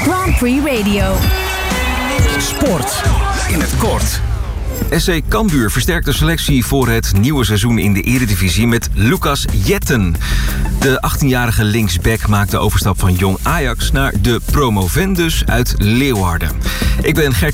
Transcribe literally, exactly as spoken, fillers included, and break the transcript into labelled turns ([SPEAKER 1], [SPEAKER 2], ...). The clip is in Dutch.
[SPEAKER 1] Grand Prix Radio.
[SPEAKER 2] Sport in het kort.
[SPEAKER 3] S C Cambuur versterkt de selectie voor het nieuwe seizoen in de Eredivisie met Lucas Jetten. De achttienjarige linksback maakt de overstap van Jong Ajax naar de promovendus uit Leeuwarden. Ik ben Gert